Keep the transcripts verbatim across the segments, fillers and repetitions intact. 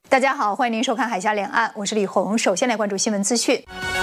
大家好，欢迎您收看《海峡两岸》，我是李红。首先来关注新闻资讯。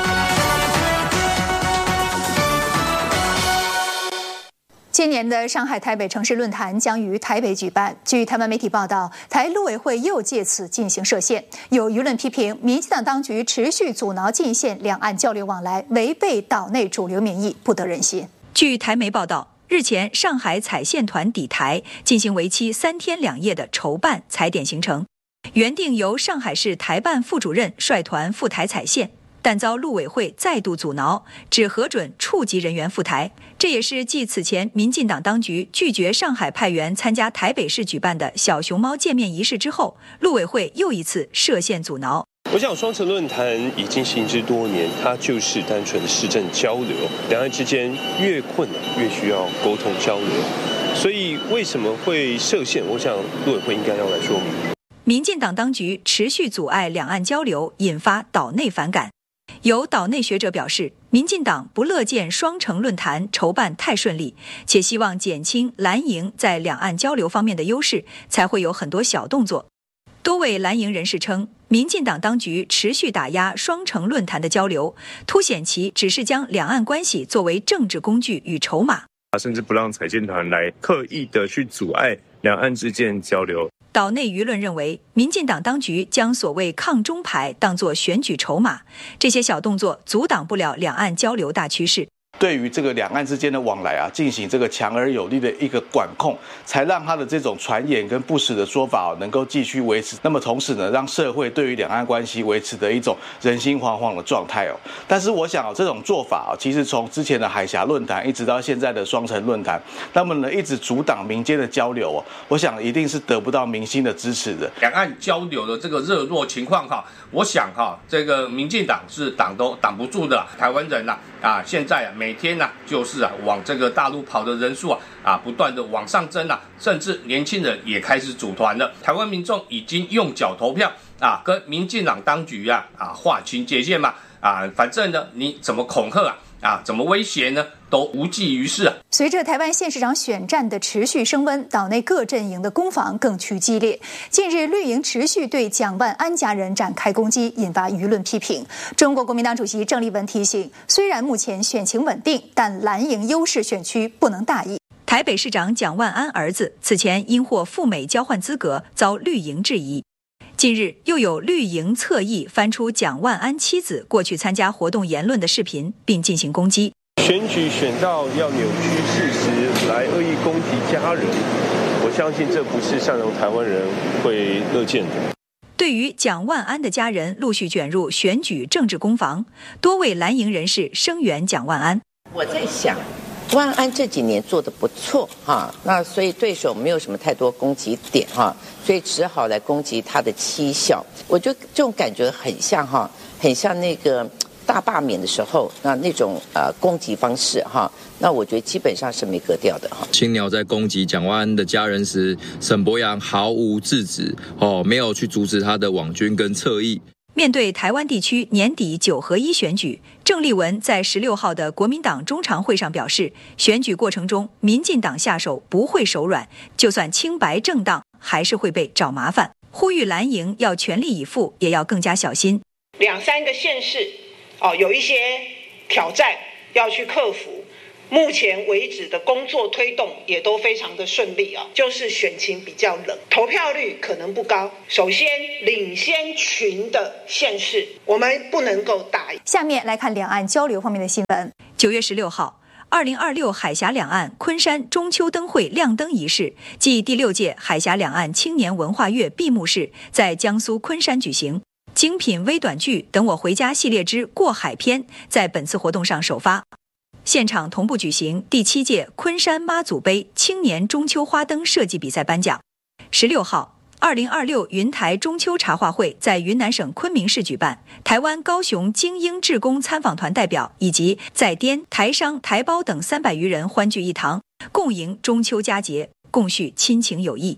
今年的上海台北城市论坛将于台北举办。据台湾媒体报道，台陆委会又借此进行设限，有舆论批评民进党当局持续阻挠进线两岸交流往来，违背岛内主流民意，不得人心。 据台媒报道，日前上海采线团抵台，进行为期三天两夜的筹办踩点行程。原定由上海市台办副主任率团赴台采线，但遭陆委会再度阻挠，只核准处级人员赴台。这也是继此前民进党当局拒绝上海派员参加台北市举办的小熊猫见面仪式之后，陆委会又一次设限阻挠。 我想双城论坛已经行之多年，它就是单纯的市政交流，两岸之间越困难越需要沟通交流，所以为什么会设限？我想陆委会应该要来说明。 民进党当局持续阻碍两岸交流，引发岛内反感。有岛内学者表示，民进党不乐见双城论坛筹办太顺利，且希望减轻蓝营在两岸交流方面的优势，才会有很多小动作。多位蓝营人士称，民进党当局持续打压双城论坛的交流，凸显其只是将两岸关系作为政治工具与筹码， 甚至不让采线团来刻意的去阻碍两岸之间交流。 岛内舆论认为，民进党当局将所谓抗中牌当作选举筹码，这些小动作阻挡不了两岸交流大趋势。 对于这个两岸之间的往来啊，进行这个强而有力的一个管控，才让他的这种传言跟不实的说法、啊、能够继续维持。那么同时呢，让社会对于两岸关系维持的一种人心惶惶的状态哦。但是我想、哦、这种做法、哦、其实从之前的海峡论坛一直到现在的双城论坛，那么呢一直阻挡民间的交流哦，我想一定是得不到民心的支持的。 两岸交流的这个热络情况哈，我想哈，这个民进党是挡都挡不住的。台湾人呐啊，现在啊每天呐、啊、就是啊往这个大陆跑的人数啊啊不断的往上增啊，甚至年轻人也开始组团了。台湾民众已经用脚投票啊，跟民进党当局啊啊划清界限嘛啊，反正呢你怎么恐吓啊啊怎么威胁呢？都无济于事啊！ 随着台湾县市长选战的持续升温，岛内各阵营的攻防更趋激烈。近日，绿营持续对蒋万安家人展开攻击，引发舆论批评。中国国民党主席郑丽文提醒，虽然目前选情稳定，但蓝营优势选区不能大意。 台北市长蒋万安儿子此前因获赴美交换资格遭绿营质疑。近日，又有绿营侧翼翻出蒋万安妻子过去参加活动言论的视频，并进行攻击。 选举选到要扭曲事实来恶意攻击家人，我相信这不是善良台湾人会乐见的。 对于蒋万安的家人陆续卷入选举政治攻防，多位蓝营人士声援蒋万安。 我在想，万安这几年做得不错哈，那所以对手没有什么太多攻击点哈，所以只好来攻击他的妻小。我觉得这种感觉很像哈，很像那个大罢免的时候，那那种呃攻击方式哈，那我觉得基本上是没格调的哈。 青鸟在攻击蒋万安的家人时，沈伯洋毫无制止哦，没有去阻止他的网军跟侧翼。 面对台湾地区年底九合一选举，郑丽文在十六号的国民党中常会上表示，选举过程中民进党下手不会手软，就算清白正当，还是会被找麻烦。呼吁蓝营要全力以赴，也要更加小心。 两三个县市哦，有一些挑战要去克服。目前为止的工作推动也都非常的顺利啊，就是选情比较冷，投票率可能不高。首先，领先群的县市，我们不能够大意。 下面来看两岸交流方面的新闻。 九月十六号，二零二六海峡两岸昆山中秋灯会亮灯仪式暨第六届海峡两岸青年文化月闭幕式在江苏昆山举行。精品微短剧《等我回家》系列之过海篇在本次活动上首发。现场同步举行第七届昆山妈祖杯青年中秋花灯设计比赛颁奖。十六号，二零二六云台中秋茶话会在云南省昆明市举办，台湾高雄精英志工参访团代表以及在滇、台商、台胞等三百余人欢聚一堂，共迎中秋佳节，共叙亲情友谊。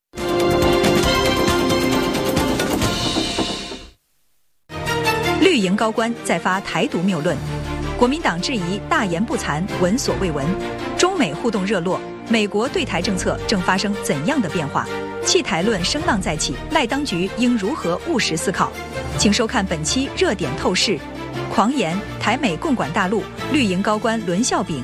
绿营高官再发台独谬论，国民党质疑大言不惭，闻所未闻。中美互动热络，美国对台政策正发生怎样的变化？ 弃台论声浪再起，赖当局应如何务实思考？请收看本期热点透视。狂言台美共管大陆，绿营高官轮笑柄。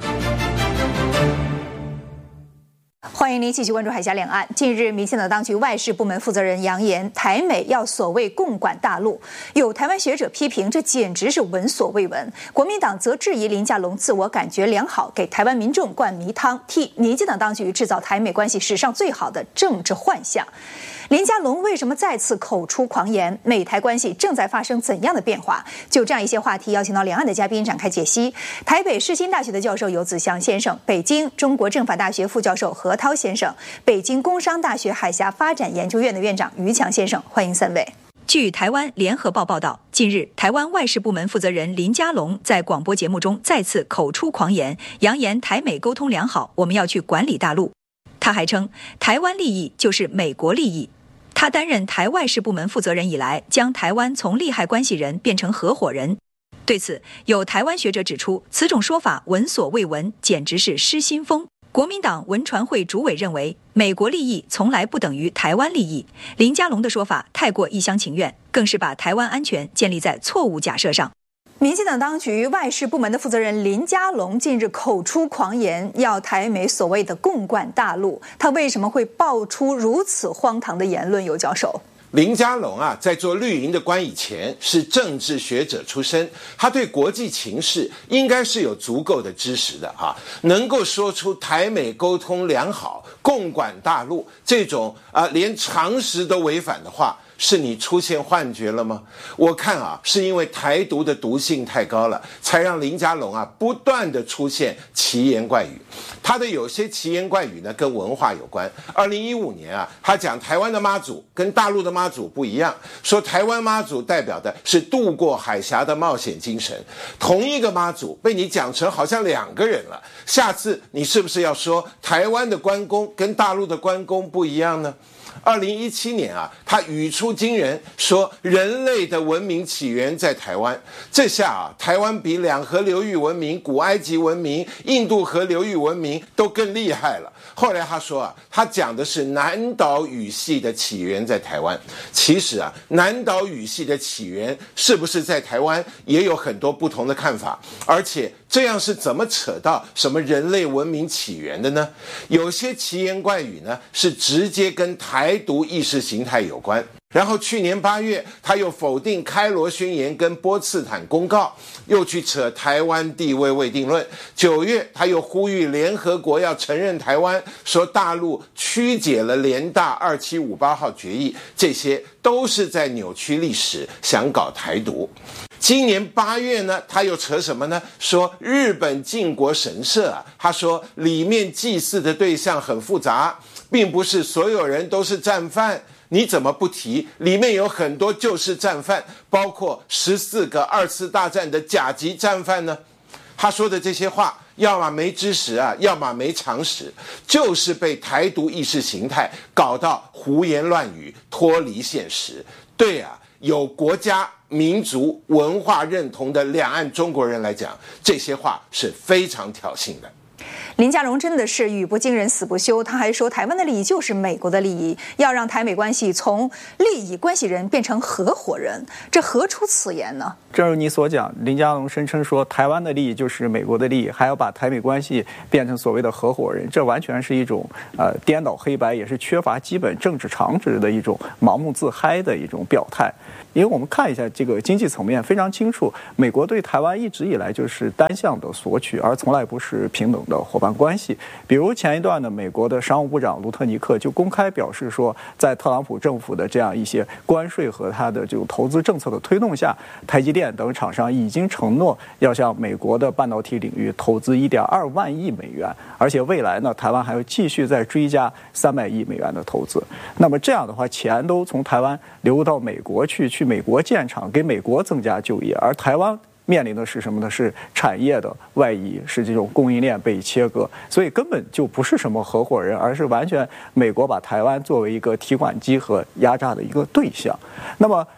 欢迎您继续关注海峡两岸。近日，民进党当局外事部门负责人扬言，台美要所谓共管大陆。有台湾学者批评，这简直是闻所未闻。国民党则质疑林佳龙自我感觉良好，给台湾民众灌迷汤，替民进党当局制造台美关系史上最好的政治幻象。林佳龙为什么再次口出狂言？美台关系正在发生怎样的变化？就这样一些话题，邀请到两岸的嘉宾展开解析。台北世新大学的教授游子祥先生，北京中国政法大学副教授何涛先生，北京工商大学海峡发展研究院的院长于强先生，欢迎三位。 据台湾联合报报道，近日台湾外事部门负责人林佳龙在广播节目中再次口出狂言，扬言台美沟通良好，我们要去管理大陆。他还称，台湾利益就是美国利益。他担任台外事部门负责人以来，将台湾从利害关系人变成合伙人。对此，有台湾学者指出，此种说法闻所未闻，简直是失心疯。国民党文传会主委认为，美国利益从来不等于台湾利益。林佳龙的说法太过一厢情愿，更是把台湾安全建立在错误假设上。 民进党当局外事部门的负责人林佳龙近日口出狂言，要台美所谓的共管大陆。他为什么会爆出如此荒唐的言论？尤教授， 林佳龙啊，在做绿营的官以前是政治学者出身，他对国际情势应该是有足够的知识的啊，能够说出台美沟通良好、共管大陆这种啊连常识都违反的话。是你出现幻觉了吗？我看啊，是因为台独的毒性太高了，才让林佳龙啊不断的出现奇言怪语。他的有些奇言怪语呢，跟文化有关。二零一五年啊，他讲台湾的妈祖跟大陆的妈祖不一样，说台湾妈祖代表的是渡过海峡的冒险精神。同一个妈祖被你讲成好像两个人了，下次你是不是要说台湾的关公跟大陆的关公不一样呢？二零一七年啊，他语出惊人，说人类的文明起源在台湾。这下啊，台湾比两河流域文明、古埃及文明、印度河流域文明都更厉害了。后来他说啊，他讲的是南岛语系的起源在台湾。其实啊，南岛语系的起源是不是在台湾，也有很多不同的看法。而且这样是怎么扯到什么人类文明起源的呢？有些奇言怪语呢，是直接跟台独意识形态有关。然后去年八月，他又否定开罗宣言跟波茨坦公告，又去扯台湾地位未定论。九月，他又呼吁联合国要承认台湾，说大陆曲解了联大二七五八号决议，这些都是在扭曲历史，想搞台独。今年八月呢，他又扯什么呢？说日本靖国神社啊，他说里面祭祀的对象很复杂，并不是所有人都是战犯。你怎么不提里面有很多就是战犯，包括十四个二次大战的甲级战犯呢？他说的这些话，要么没知识啊，要么没常识，就是被台独意识形态搞到胡言乱语，脱离现实。对啊，有国家、民族、文化认同的两岸中国人来讲，这些话是非常挑衅的。 林佳龙真的是语不惊人死不休，他还说台湾的利益就是美国的利益，要让台美关系从利益关系人变成合伙人，这何出此言呢？ 正如你所讲，林佳龙声称说台湾的利益就是美国的利益，还要把台美关系变成所谓的合伙人，这完全是一种呃颠倒黑白，也是缺乏基本政治常识的一种盲目自嗨的一种表态。因为我们看一下这个经济层面非常清楚，美国对台湾一直以来就是单向的索取，而从来不是平等的伙伴关系。比如前一段呢，美国的商务部长卢特尼克就公开表示说，在特朗普政府的这样一些关税和他的这种投资政策的推动下，台积电等厂商已经承诺要向美国的半导体领域投资一点二万亿美元，而且未来呢，台湾还要继续再追加三百亿美元的投资。那么这样的话，钱都从台湾流到美国去，去美国建厂，给美国增加就业，而台湾面临的是什么呢？是产业的外移，是这种供应链被切割，所以根本就不是什么合伙人，而是完全美国把台湾作为一个提款机和压榨的一个对象。那么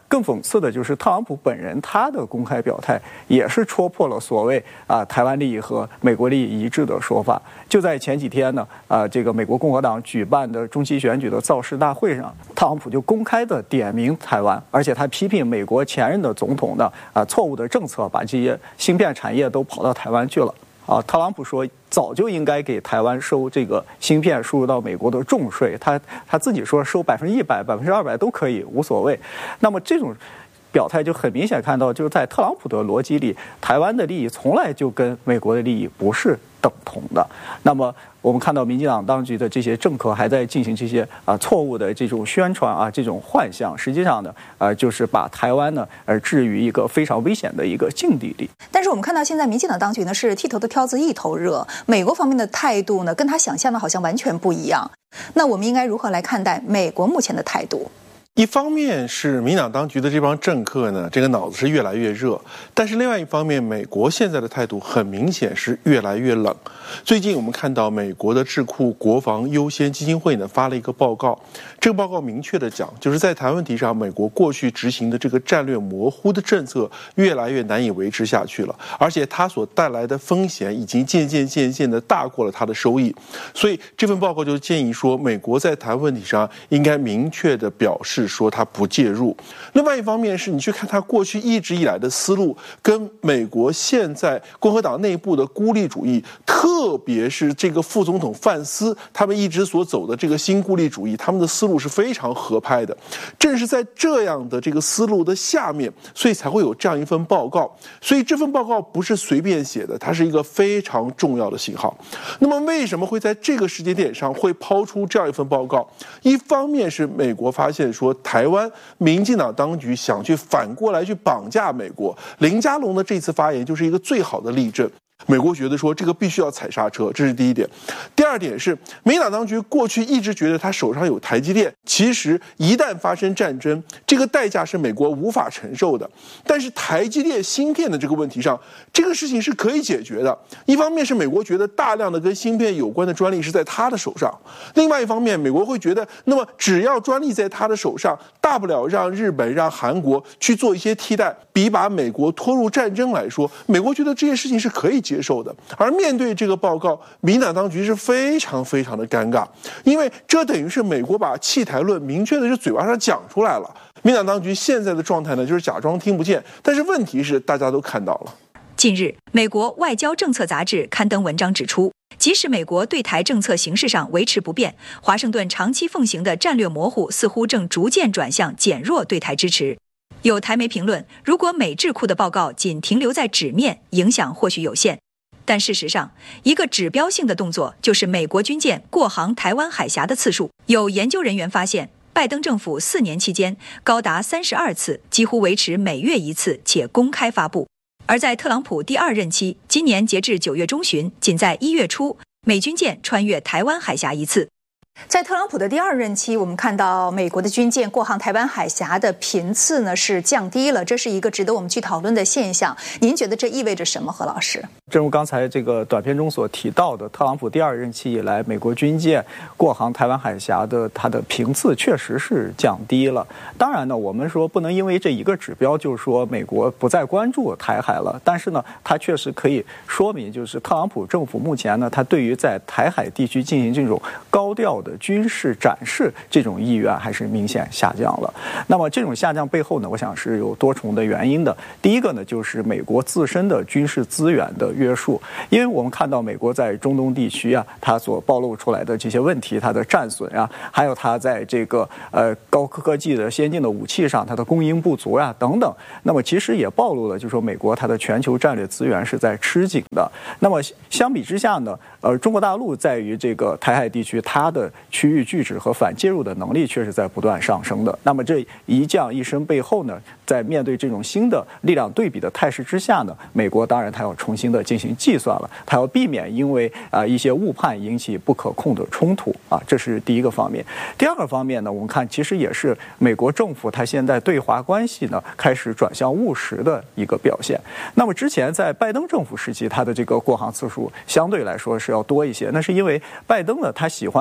更讽刺的就是特朗普本人他的公开表态也是戳破了所谓啊台湾利益和美国利益一致的说法。就在前几天呢，啊这个美国共和党举办的中期选举的造势大会上，特朗普就公开的点名台湾，而且他批评美国前任的总统的啊错误的政策，把这些芯片产业都跑到台湾去了。啊，特朗普说早就应该给台湾收这个芯片输入到美国的重税，他他自己说收百分之一百、百分之二百都可以，无所谓。那么这种表态就很明显看到，就是在特朗普的逻辑里，台湾的利益从来就跟美国的利益不是等同的。那么我们看到民进党当局的这些政客还在进行这些啊错误的这种宣传啊，这种幻象，实际上呢，呃，就是把台湾呢呃置于一个非常危险的一个境地里。 但是我们看到现在民进党当局呢是剃头的挑子一头热，美国方面的态度呢跟他想象的好像完全不一样。那我们应该如何来看待美国目前的态度？ 一方面是民进党当局的这帮政客呢，这个脑子是越来越热，但是另外一方面，美国现在的态度很明显是越来越冷。最近我们看到美国的智库国防优先基金会呢发了一个报告，这个报告明确的讲，就是在台湾问题上，美国过去执行的这个战略模糊的政策越来越难以维持下去了，而且它所带来的风险已经渐渐渐渐的大过了它的收益。所以这份报告就建议说，美国在台湾问题上应该明确的表示说他不介入。另外一方面是你去看他过去一直以来的思路，跟美国现在共和党内部的孤立主义，特别是这个副总统范斯他们一直所走的这个新孤立主义，他们的思路是非常合拍的。正是在这样的这个思路的下面，所以才会有这样一份报告。所以这份报告不是随便写的，它是一个非常重要的信号。那么为什么会在这个时间点上会抛出这样一份报告？一方面是美国发现说台湾民进党当局想去反过来去绑架美国，林佳龙的这次发言就是一个最好的例证。美国觉得说这个必须要踩刹车，这是第一点。第二点是民进党当局过去一直觉得他手上有台积电，其实一旦发生战争，这个代价是美国无法承受的。但是台积电芯片的这个问题上，这个事情是可以解决的。一方面是美国觉得大量的跟芯片有关的专利是在他的手上，另外一方面美国会觉得，那么只要专利在他的手上，大不了让日本让韩国去做一些替代，比把美国拖入战争来说，美国觉得这件事情是可以接受的。而面对这个报告，民进党当局是非常非常的尴尬，因为这等于是美国把弃台论明确的是嘴巴上讲出来了。民进党当局现在的状态呢，就是假装听不见，但是问题是大家都看到了。 近日，美国外交政策杂志刊登文章指出，即使美国对台政策形式上维持不变，华盛顿长期奉行的战略模糊似乎正逐渐转向减弱对台支持。有台媒评论，如果美智库的报告仅停留在纸面，影响或许有限。但事实上，一个指标性的动作就是美国军舰过航台湾海峡的次数。有研究人员发现，拜登政府四年期间高达三十二次，几乎维持每月一次，且公开发布。而在特朗普第二任期，今年截至九月中旬，仅在一月初，美军舰穿越台湾海峡一次。 在特朗普的第二任期，我们看到美国的军舰过航台湾海峡的频次呢是降低了，这是一个值得我们去讨论的现象。您觉得这意味着什么，何老师？ 正如刚才这个短片中所提到的，特朗普第二任期以来，美国军舰过航台湾海峡的它的频次确实是降低了。当然呢，我们说不能因为这一个指标就是说美国不再关注台海了，但是呢，它确实可以说明，就是特朗普政府目前呢，它对于在台海地区进行这种高调的军事展示这种意愿还是明显下降了。那么这种下降背后呢，我想是有多重的原因的。第一个呢，就是美国自身的军事资源的约束，因为我们看到美国在中东地区啊，它所暴露出来的这些问题，它的战损啊，还有它在这个呃高科技的先进的武器上它的供应不足啊等等，那么其实也暴露了，就是说美国它的全球战略资源是在吃紧的。那么相比之下呢，呃，中国大陆在于这个台海地区，它的区域拒止和反介入的能力确实在不断上升的。那么这一降一升背后呢，在面对这种新的力量对比的态势之下呢，美国当然它要重新的进行计算了，它要避免因为啊、呃、一些误判引起不可控的冲突啊，这是第一个方面。第二个方面呢，我们看其实也是美国政府它现在对华关系呢开始转向务实的一个表现。那么之前在拜登政府时期，它的这个过航次数相对来说是要多一些，那是因为拜登呢他喜欢把这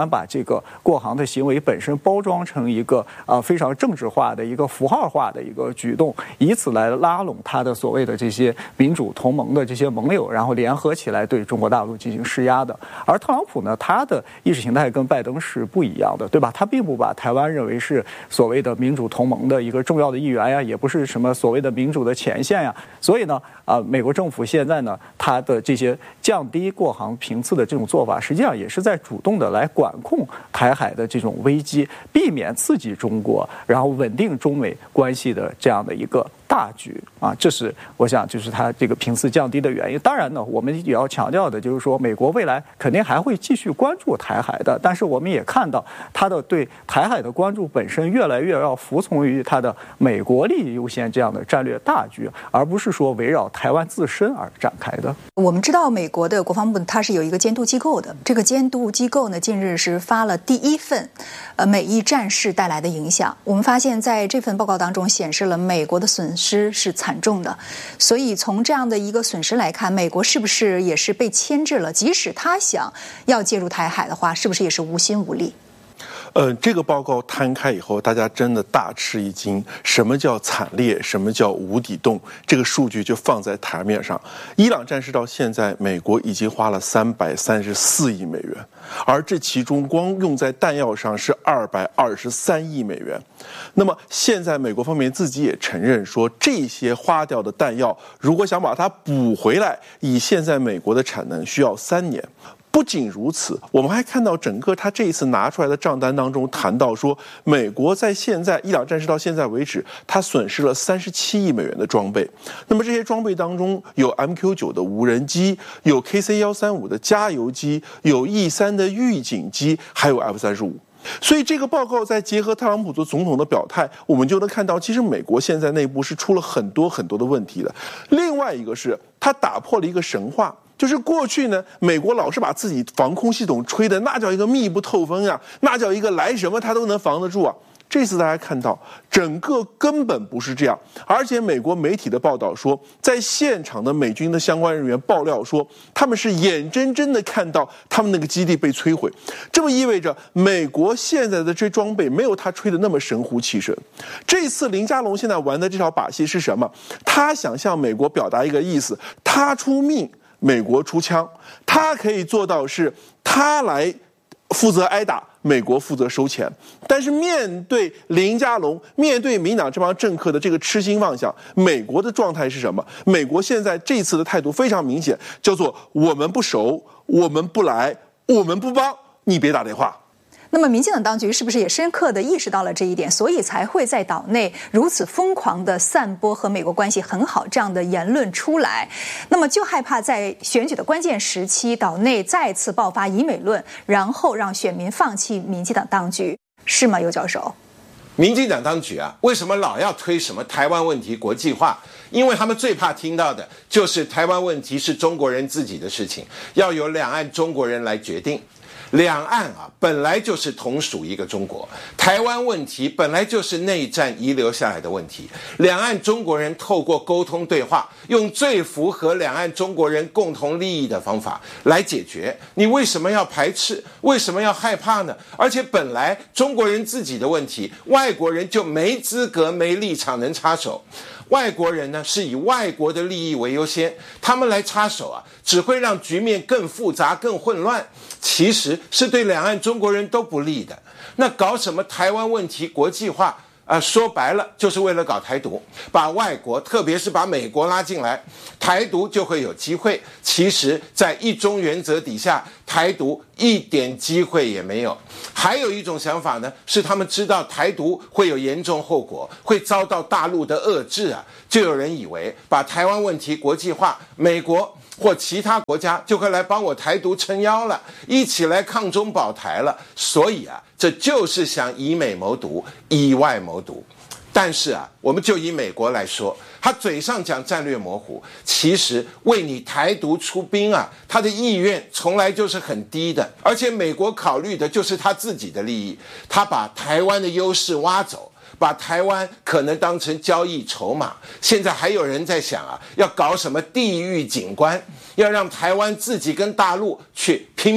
个过航的行为本身包装成一个啊、呃、非常政治化的一个符号化的一个举动，以此来拉拢他的所谓的这些民主同盟的这些盟友，然后联合起来对中国大陆进行施压的。而特朗普呢，他的意识形态跟拜登是不一样的，对吧？他并不把台湾认为是所谓的民主同盟的一个重要的一员呀，也不是什么所谓的民主的前线呀。所以呢，啊、呃，美国政府现在呢，他的这些降低过航频次的这种做法，实际上也是在主动的来管控台海的这种危机，避免刺激中国，然后稳定中美关系的这样的一个大局啊，这是我想就是它这个频次降低的原因。当然呢，我们也要强调的就是说，美国未来肯定还会继续关注台海的，但是我们也看到它的对台海的关注本身越来越要服从于它的美国利益优先这样的战略大局，而不是说围绕台湾自身而展开的。 我们知道美国的国防部它是有一个监督机构的，这个监督机构呢近日是发了第一份呃美伊战事带来的影响。我们发现在这份报告当中显示了美国的损失是惨重的，所以从这样的一个损失来看，美国是不是也是被牵制了？即使他想要介入台海的话，是不是也是无心无力？ 呃，这个报告摊开以后，大家真的大吃一惊。什么叫惨烈？什么叫无底洞？这个数据就放在台面上。伊朗战事到现在，美国已经花了三百三十四亿美元，而这其中光用在弹药上是二百二十三亿美元。那么现在美国方面自己也承认说，这些花掉的弹药，如果想把它补回来，以现在美国的产能需要三年。不仅如此，我们还看到整个他这一次拿出来的账单当中谈到说，美国在现在伊朗战事到现在为止，它损失了三十七亿美元的装备。那么这些装备当中有 M Q 九 的无人机，有 K C 一三五 的加油机，有 E 三 的预警机，还有 F 三十五。所以这个报告再结合特朗普做总统的表态，我们就能看到，其实美国现在内部是出了很多很多的问题的。另外一个是，他打破了一个神话。就是过去呢，美国老是把自己防空系统吹的那叫一个密不透风呀，那叫一个来什么它都能防得住啊。这次大家看到，整个根本不是这样，而且美国媒体的报道说，在现场的美军的相关人员爆料说，他们是眼睁睁的看到他们那个基地被摧毁。这么意味着，美国现在的这装备没有他吹的那么神乎其神。这次林佳龙现在玩的这条把戏是什么？他想向美国表达一个意思，他出命，美国出枪，他可以做到是他来负责挨打，美国负责收钱。但是面对林佳龙，面对民党这帮政客的这个痴心妄想，美国的状态是什么？美国现在这次的态度非常明显，叫做我们不熟，我们不来，我们不帮，你别打电话。 那么民进党当局是不是也深刻地意识到了这一点，所以才会在岛内如此疯狂地散播和美国关系很好这样的言论出来？那么就害怕在选举的关键时期，岛内再次爆发以美论，然后让选民放弃民进党当局，是吗，尤教授？ 民进党当局啊，为什么老要推什么台湾问题国际化？因为他们最怕听到的就是台湾问题是中国人自己的事情，要由两岸中国人来决定。两岸啊，本来就是同属一个中国，台湾问题本来就是内战遗留下来的问题，两岸中国人透过沟通对话，用最符合两岸中国人共同利益的方法来解决。你为什么要排斥？为什么要害怕呢？而且本来中国人自己的问题，外国人就没资格没立场能插手。外国人呢是以外国的利益为优先，他们来插手啊，只会让局面更复杂更混乱，其实是对两岸中国人都不利的。那搞什么台湾问题国际化啊，说白了就是为了搞台独，把外国特别是把美国拉进来，台独就会有机会。其实在一中原则底下，台独一点机会也没有。还有一种想法呢，是他们知道台独会有严重后果，会遭到大陆的遏制啊，就有人以为把台湾问题国际化，美国或其他国家就会来帮我台独撑腰了，一起来抗中保台了。所以啊，这就是想以美谋独，以外谋独。但是啊，我们就以美国来说，他嘴上讲战略模糊，其实为你台独出兵啊，他的意愿从来就是很低的。而且美国考虑的就是他自己的利益，他把台湾的优势挖走，把台湾可能当成交易筹码。现在还有人在想啊，要搞什么地域景观，要让台湾自己跟大陆去拼命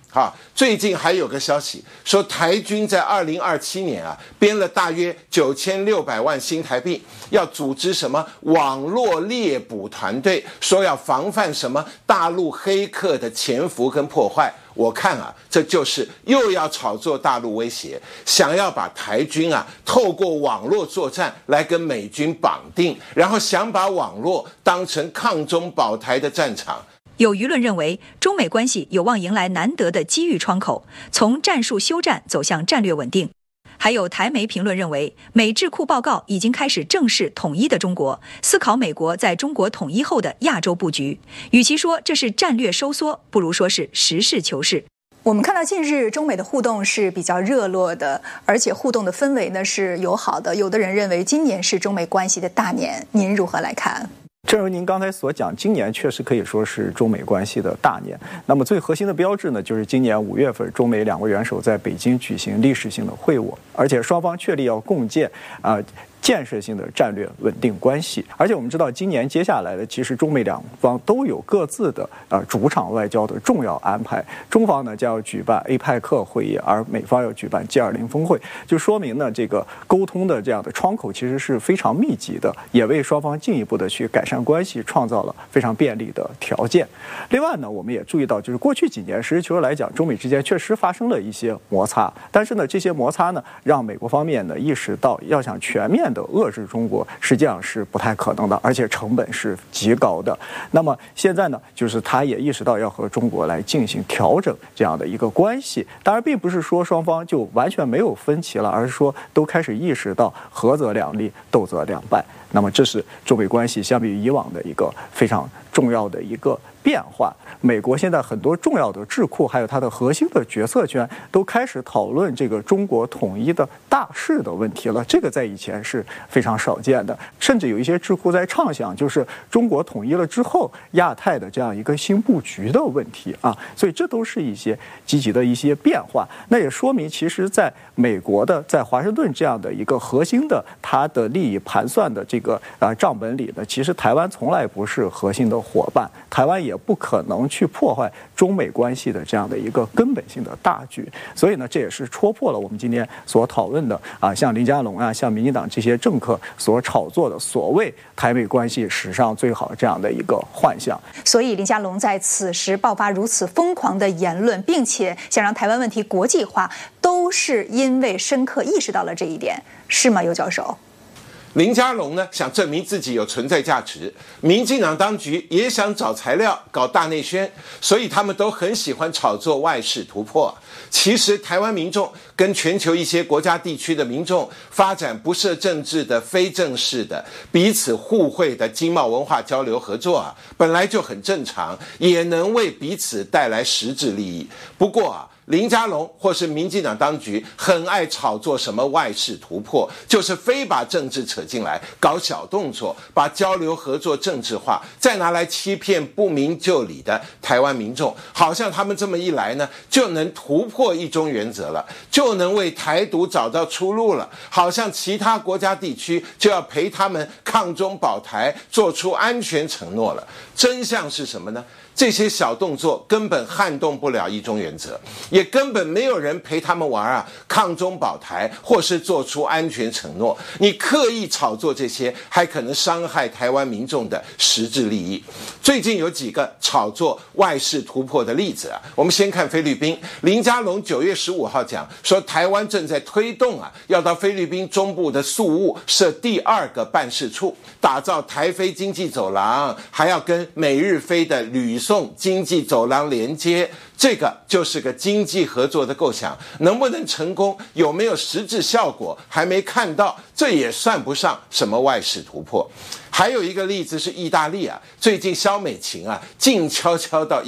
好，最近还有个消息说，台军在二零二七年啊，编了大约九千六百万新台币，要组织什么网络猎捕团队，说要防范什么大陆黑客的潜伏跟破坏。我看啊，这就是又要炒作大陆威胁，想要把台军啊透过网络作战来跟美军绑定，然后想把网络当成抗中保台的战场。 有舆论认为，中美关系有望迎来难得的机遇窗口，从战术休战走向战略稳定。还有台媒评论认为，美智库报告已经开始正视统一的中国，思考美国在中国统一后的亚洲布局。与其说这是战略收缩，不如说是实事求是。 我们看到近日中美的互动是比较热络的，而且互动的氛围呢是友好的。有的人认为今年是中美关系的大年，您如何来看？ 正如您刚才所讲，今年确实可以说是中美关系的大年。那么最核心的标志呢，就是今年五月份，中美两国元首在北京举行历史性的会晤，而且双方确立要共建啊。呃建设性的战略稳定关系。而且我们知道，今年接下来的其实中美两方都有各自的呃主场外交的重要安排。中方呢将要举办 A P E C 会议，而美方要举办 G 二十 峰会，就说明呢这个沟通的这样的窗口其实是非常密集的，也为双方进一步的去改善关系创造了非常便利的条件。另外呢，我们也注意到，就是过去几年实事求是来讲，中美之间确实发生了一些摩擦，但是呢这些摩擦呢让美国方面呢意识到，要想全面的遏制中国实际上是不太可能的，而且成本是极高的。那么现在呢，就是他也意识到要和中国来进行调整这样的一个关系。当然，并不是说双方就完全没有分歧了，而是说都开始意识到合则两利，斗则两败。那么这是中美关系相比于以往的一个非常重要的一个变化。美国现在很多重要的智库还有它的核心的决策圈都开始讨论这个中国统一的大势的问题了，这个在以前是非常少见的。甚至有一些智库在畅想，就是中国统一了之后亚太的这样一个新布局的问题啊。所以这都是一些积极的一些变化。那也说明其实在美国的在华盛顿这样的一个核心的它的利益盘算的这个啊账本里呢，其实台湾从来不是核心的伙伴，台湾也不可能去破坏中美关系的这样的一个根本性的大局。所以呢，这也是戳破了我们今天所讨论的啊，像林佳龙啊，像民进党这些政客所炒作的所谓台美关系史上最好这样的一个幻象。 所以林佳龙在此时爆发如此疯狂的言论，并且想让台湾问题国际化，都是因为深刻意识到了这一点，是吗，尤教授？ 林佳龙呢想证明自己有存在价值，民进党当局也想找材料搞大内宣，所以他们都很喜欢炒作外事突破。其实台湾民众跟全球一些国家地区的民众发展不设政治的非正式的彼此互惠的经贸文化交流合作啊，本来就很正常，也能为彼此带来实质利益。不过啊，林佳龙或是民进党当局很爱炒作什么外事突破，就是非把政治扯进来，搞小动作，把交流合作政治化，再拿来欺骗不明就里的台湾民众，好像他们这么一来呢，就能突破一中原则了，就能为台独找到出路了，好像其他国家地区就要陪他们抗中保台，做出安全承诺了。真相是什么呢？这些小动作根本撼动不了一中原则，也根本没有人陪他们玩啊，抗中保台或是做出安全承诺。你刻意炒作这些，还可能伤害台湾民众的实质利益。最近有几个炒作外事突破的例子啊，我们先看菲律宾。林佳龙九月十五号讲说，台湾正在推动啊，要到菲律宾中部的宿务设第二个办事处，打造台菲经济走廊，还要跟美日菲的旅送经济走廊连接，这个就是个经济合作的构想，能不能成功，有没有实质效果，还没看到，这也算不上什么外事突破。还有一个例子是意大利啊，最近萧美琴啊静悄悄到